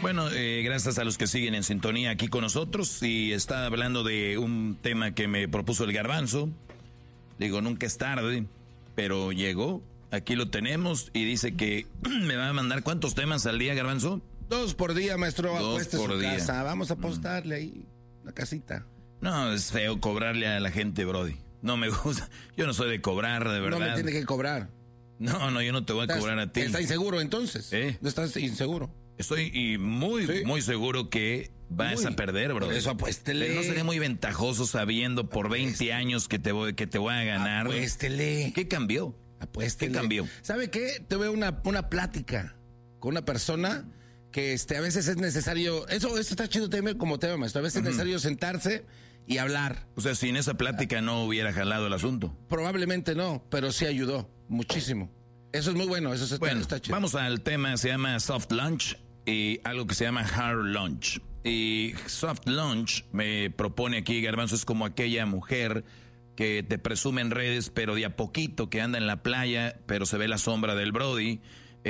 Bueno, gracias a los que siguen en sintonía aquí con nosotros. Y está hablando de un tema que me propuso el Garbanzo. Digo, nunca es tarde, pero llegó. Aquí lo tenemos y dice que me va a mandar ¿cuántos temas al día, Garbanzo? 2 por día, maestro. 2 por día. Casa. Vamos a apostarle ahí una casita. No, es feo cobrarle a la gente, brody. No me gusta. Yo no soy de cobrar, de verdad. No me tiene que cobrar. No, yo no te voy a cobrar a ti. ¿Estás inseguro entonces? ¿No estás inseguro? Estoy muy seguro que vas a perder, bro. Por eso apuéstele. No sería muy ventajoso sabiendo por 20 años que te voy a ganar. Apuéstele. ¿Qué cambió? Apuéstele. ¿Qué cambió? ¿Sabe qué? Tuve una plática con una persona que a veces es necesario, eso está chido también como tema, maestro. A veces es necesario sentarse y hablar. O sea, sin esa plática no hubiera jalado el asunto. Probablemente no, pero sí ayudó muchísimo. Eso es muy bueno, está chido. Vamos al tema, se llama soft lunch y algo que se llama hard lunch. Y soft lunch me propone aquí, Garbanzo, es como aquella mujer que te presume en redes, pero de a poquito, que anda en la playa, pero se ve la sombra del brody,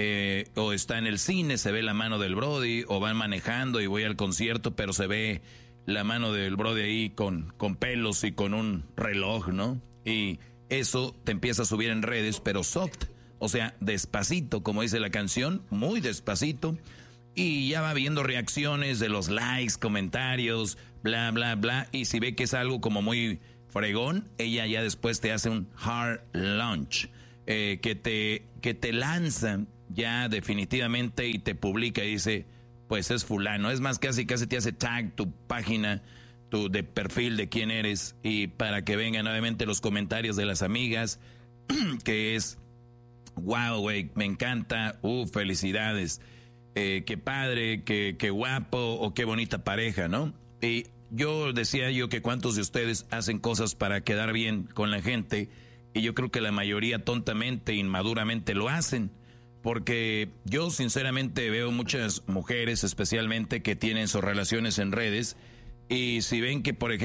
o está en el cine, se ve la mano del brody, o van manejando y voy al concierto, pero se ve la mano del brody ahí con pelos y con un reloj, ¿no? Y eso te empieza a subir en redes, pero soft, o sea, despacito, como dice la canción, muy despacito, y ya va viendo reacciones de los likes, comentarios, bla, bla, bla, y si ve que es algo como muy fregón, ella ya después te hace un hard launch, que te lanza ya definitivamente y te publica y dice, pues es fulano. Es más, casi te hace tag tu página, de perfil de quién eres, y para que vengan nuevamente los comentarios de las amigas, que es, wow, güey, me encanta, felicidades, qué padre, qué guapo, o qué bonita pareja, ¿no? Y yo decía que cuántos de ustedes hacen cosas para quedar bien con la gente, y yo creo que la mayoría tontamente, inmaduramente lo hacen, porque yo sinceramente veo muchas mujeres especialmente que tienen sus relaciones en redes, y si ven que por ejemplo